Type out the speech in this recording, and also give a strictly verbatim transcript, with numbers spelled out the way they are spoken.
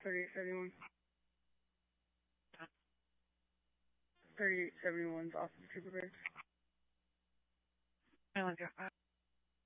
thirty-eight seventy-one. thirty-eight seventy-one's off of Trooper Base. I like it.